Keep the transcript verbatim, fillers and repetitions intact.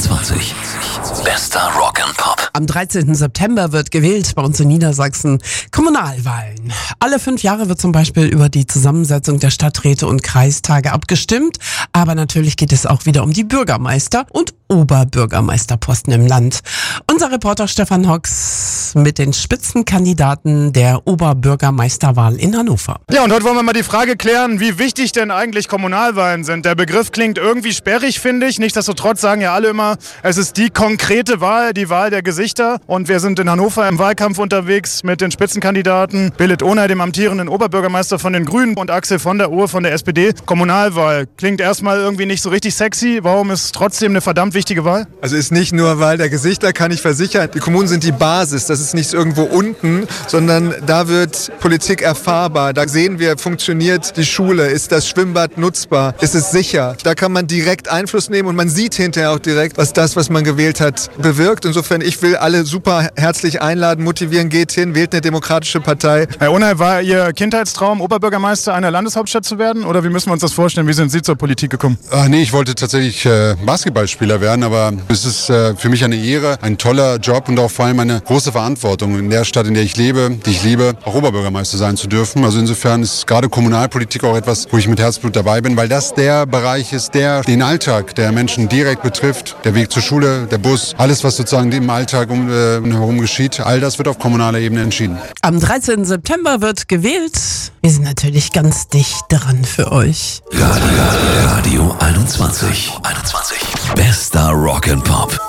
einundzwanzig. Bester Rock and Pop. Am dreizehnten September wird gewählt bei uns in Niedersachsen. Kommunalwahlen. Alle fünf Jahre wird zum Beispiel über die Zusammensetzung der Stadträte und Kreistage abgestimmt. Aber natürlich geht es auch wieder um die Bürgermeister und Oberbürgermeisterposten im Land. Unser Reporter Stefan Hox mit den Spitzenkandidaten der Oberbürgermeisterwahl in Hannover. Ja, und heute wollen wir mal die Frage klären, wie wichtig denn eigentlich Kommunalwahlen sind. Der Begriff klingt irgendwie sperrig, finde ich. Nichtsdestotrotz sagen ja alle immer, es ist die konkrete Wahl, die Wahl der Gesichter. Und wir sind in Hannover im Wahlkampf unterwegs mit den Spitzenkandidaten Billit Onay, dem amtierenden Oberbürgermeister von den Grünen, und Axel von der Ohe von der S P D. Kommunalwahl klingt erstmal irgendwie nicht so richtig sexy. Warum ist es trotzdem eine verdammt wichtige Wahl? Also ist nicht nur Wahl der Gesichter, kann ich versichern. Die Kommunen sind die Basis. Das ist nicht irgendwo unten, sondern da wird Politik erfahrbar. Da sehen wir, funktioniert die Schule, ist das Schwimmbad nutzbar, ist es sicher. Da kann man direkt Einfluss nehmen und man sieht hinterher auch direkt, was das, was man gewählt hat, bewirkt. Insofern, ich will alle super herzlich einladen, motivieren, geht hin, wählt eine demokratische Partei. Herr Onay, war Ihr Kindheitstraum, Oberbürgermeister einer Landeshauptstadt zu werden? Oder wie müssen wir uns das vorstellen? Wie sind Sie zur Politik gekommen? Ach nee, ich wollte tatsächlich äh, Basketballspieler werden, aber es ist äh, für mich eine Ehre, ein toller Job und auch vor allem eine große Verantwortung in der Stadt, in der ich lebe, die ich liebe, auch Oberbürgermeister sein zu dürfen. Also insofern ist gerade Kommunalpolitik auch etwas, wo ich mit Herzblut dabei bin, weil das der Bereich ist, der den Alltag der Menschen direkt betrifft. Der Weg zur Schule, der Bus, alles, was sozusagen im Alltag um, äh, herum geschieht, all das wird auf kommunaler Ebene entschieden. Am dreizehnten September wird gewählt. Wir sind natürlich ganz dicht dran für euch. Radio, Radio einundzwanzig. einundzwanzig. Bester Rock and Pop.